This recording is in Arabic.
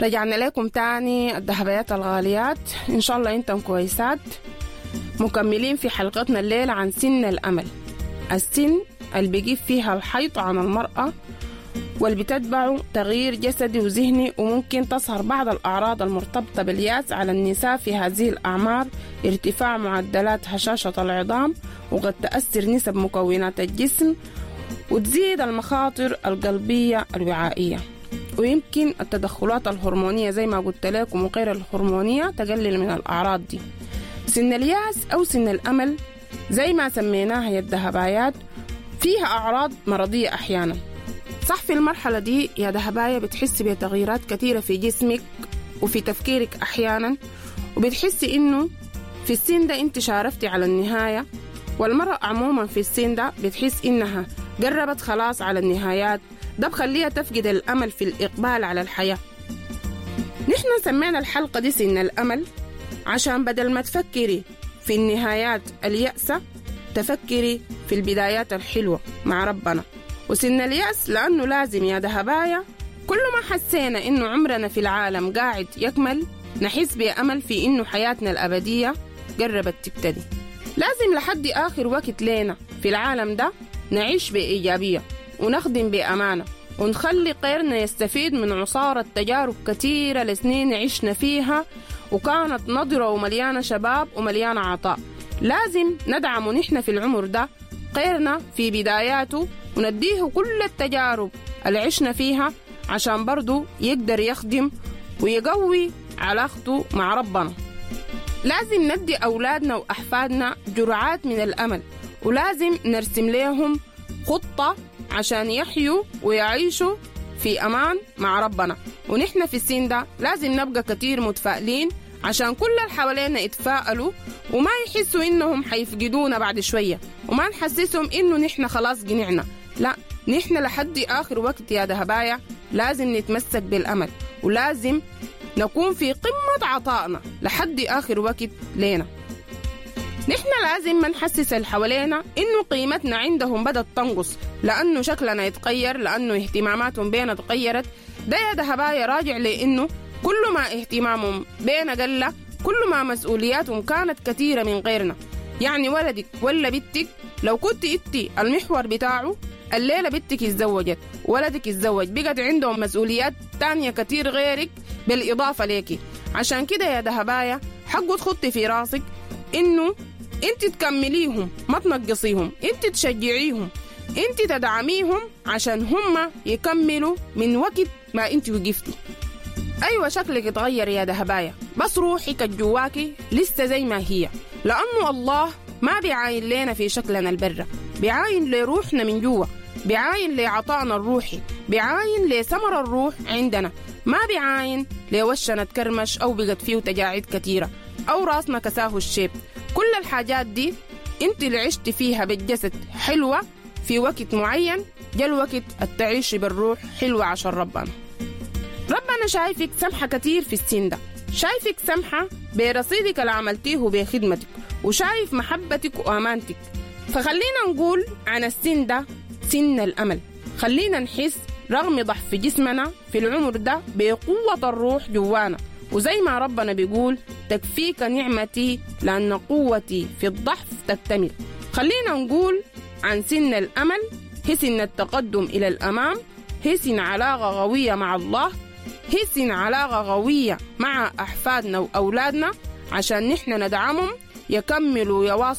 رجعنا لكم تاني الذهبيات الغاليات، إن شاء الله أنتم كويسات. مكملين في حلقتنا الليلة عن سن الأمل، السن اللي بيجيب فيها الحيض عن المرأة واللي بتتبعه تغيير جسدي وذهني، وممكن تظهر بعض الأعراض المرتبطة بالياس على النساء في هذه الأعمار: ارتفاع معدلات هشاشة العظام، وقد تأثر نسب مكونات الجسم، وتزيد المخاطر القلبية الوعائية، ويمكن التدخلات الهرمونية زي ما قلت لكم وغير الهرمونية تقلل من الأعراض دي. سن الياس أو سن الأمل زي ما سميناها يا الذهبايات فيها أعراض مرضية أحيانا. صح، في المرحلة دي يا ذهبايا بتحس بتغييرات كثيرة في جسمك وفي تفكيرك أحيانا، وبتحسي إنه في السن ده أنت شارفتي على النهاية، والمرأة عموما في السن ده بتحس إنها قربت خلاص على النهايات. ده بخليها تفقد الأمل في الإقبال على الحياة. نحن سمينا الحلقة دي سن الأمل عشان بدل ما تفكري في النهايات اليأسة تفكري في البدايات الحلوة مع ربنا. وسن اليأس لأنه لازم يا ذهبايا كل ما حسينا إنه عمرنا في العالم قاعد يكمل نحس بأمل في إنه حياتنا الأبدية قربت تبتدي. لازم لحد آخر وقت لينا في العالم ده نعيش بإيجابية ونخدم بأمانة، ونخلي غيرنا يستفيد من عصارة تجارب كتيرة لسنين عشنا فيها وكانت نضرة ومليانة شباب ومليانة عطاء. لازم ندعم نحن في العمر ده غيرنا في بداياته ونديه كل التجارب اللي عشنا فيها عشان برضو يقدر يخدم ويقوي علاقته مع ربنا. لازم ندي أولادنا وأحفادنا جرعات من الأمل، ولازم نرسم لهم خطة عشان يحيوا ويعيشوا في أمان مع ربنا. ونحن في السن ده لازم نبقى كتير متفائلين عشان كل اللي حوالينا يتفائلوا وما يحسوا إنهم حيفقدونا بعد شوية، وما نحسسهم إنه نحن خلاص جنعنا. لا، نحن لحد آخر وقت يا ذهبايا لازم نتمسك بالأمل، ولازم نكون في قمة عطائنا لحد آخر وقت لينا. نحن لازم ما نحسس اللي حوالينا إنه قيمتنا عندهم بدأت تنقص لأنه شكلنا يتغير، لأنه اهتماماتهم بينا تغيرت. ده يا ذهبايا راجع لأنه كل ما اهتمامهم بينا قل كل ما مسؤولياتهم كانت كثيرة من غيرنا. يعني ولدك ولا بنتك لو كنت انت المحور بتاعه الليلة بنتك اتزوجت ولدك اتزوج بقت عندهم مسؤوليات تانية كتير غيرك بالإضافة ليكي. عشان كده يا ذهبايا حقه تخطي في راسك إنه انت تكمليهم ما تنقصيهم، انت تشجعيهم، انت تدعميهم عشان هم يكملوا من وقت ما انت وقفتي. ايوه شكلك اتغير يا ذهبايا بس روحك الجواكي لسه زي ما هي، لأنه الله ما بيعاين لنا في شكلنا البرة، بيعاين لروحنا من جوا، بيعاين لعطائنا الروحي، بيعاين لثمر الروح عندنا، ما بيعاين لوشنا تكرمش أو بقت فيه تجاعيد كتيرة أو راسنا كساه الشيب. كل الحاجات دي انت اللي عشت فيها بالجسد حلوة في وقت معين، جاء الوقت التعيش بالروح حلوة عشان ربنا شايفك سمحة كتير في السن ده، شايفك سمحة برصيدك اللي عملتيه بخدمتك، وشايف محبتك وأمانتك. فخلينا نقول عن السن ده سن الأمل. خلينا نحس رغم ضعف جسمنا في العمر ده بقوة الروح جوانا، وزي ما ربنا بيقول تكفيك نعمتي لأن قوتي في الضعف تكتمل. خلينا نقول عن سن الأمل هي سن التقدم إلى الأمام، هي سن علاقة قوية مع الله، هي سن علاقة قوية مع أحفادنا وأولادنا عشان نحن ندعمهم يكملوا يواصلوا